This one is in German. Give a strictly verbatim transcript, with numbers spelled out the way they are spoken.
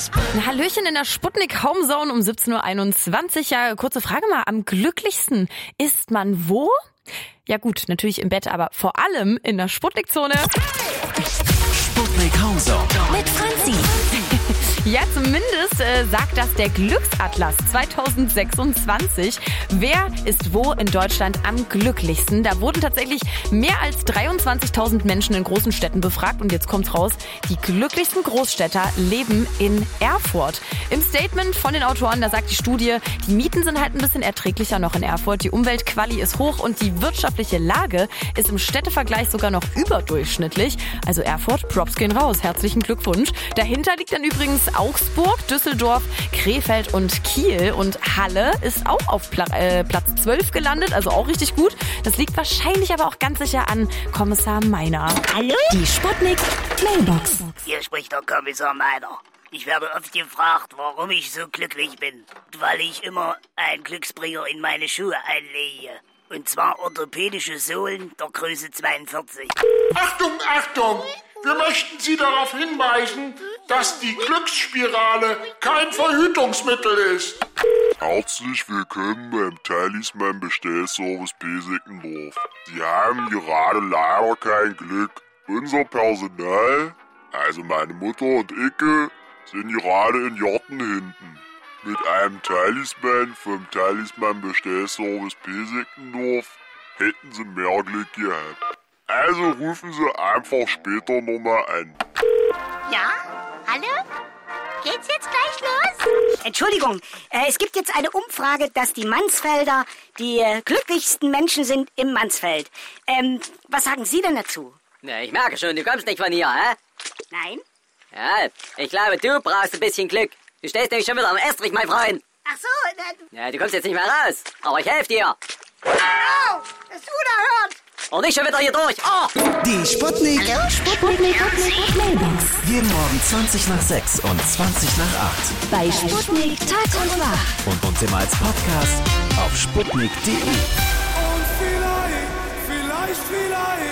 Ein Hallöchen in der Sputnik Homezone um siebzehn Uhr einundzwanzig. Ja, kurze Frage mal. Am glücklichsten ist man wo? Ja gut, natürlich im Bett, aber vor allem in der Sputnik-Zone. Sputnik Homezone Mit Franzi. Ja, zumindest äh, sagt das der Glücksatlas zwanzig sechsundzwanzig. Wer ist wo in Deutschland am glücklichsten? Da wurden tatsächlich mehr als dreiundzwanzigtausend Menschen in großen Städten befragt. Und jetzt kommt's raus, die glücklichsten Großstädter leben in Erfurt. Im Statement von den Autoren, da sagt die Studie, die Mieten sind halt ein bisschen erträglicher noch in Erfurt. Die Umweltquali ist hoch und die wirtschaftliche Lage ist im Städtevergleich sogar noch überdurchschnittlich. Also Erfurt, Props gehen raus. Herzlichen Glückwunsch. Dahinter liegt dann übrigens Augsburg, Düsseldorf, Krefeld und Kiel. Und Halle ist auch auf Pla- äh, Platz zwölf gelandet, also auch richtig gut. Das liegt wahrscheinlich aber auch ganz sicher an Kommissar Meiner. Hallo? Die Sputnik Mailbox. Hier spricht der Kommissar Meiner. Ich werde oft gefragt, warum ich so glücklich bin. Weil ich immer einen Glücksbringer in meine Schuhe einlege. Und zwar orthopädische Sohlen der Größe zweiundvierzig. Achtung, Achtung! Wir möchten Sie darauf hinweisen, dass die Glücksspirale kein Verhütungsmittel ist. Herzlich willkommen beim Talisman Bestellservice Pesickendorf. Sie haben gerade leider kein Glück. Unser Personal, also meine Mutter und Icke, sind gerade in Jorten hinten. Mit einem Talisman vom Talisman Bestellservice Pesickendorf hätten Sie mehr Glück gehabt. Also rufen Sie einfach später nochmal an. Ja? Hallo? Geht's jetzt gleich los? Entschuldigung, äh, es gibt jetzt eine Umfrage, dass die Mansfelder die äh, glücklichsten Menschen sind im Mansfeld. Ähm, was sagen Sie denn dazu? Na, ich merke schon, du kommst nicht von hier, hä? Nein? Ja, ich glaube, du brauchst ein bisschen Glück. Du stehst nämlich schon wieder am Estrich, mein Freund. Ach so, äh, Ja, du kommst jetzt nicht mehr raus, aber ich helfe dir. au, das unerhört. Und nicht schon wieder hier durch. Oh! Die Sputnik. Hallo, Sputnik. Mailbox. Jeden Morgen zwanzig nach sechs und zwanzig nach acht. Bei Sputnik Tag und Nacht. Und uns immer als Podcast auf sputnik punkt de.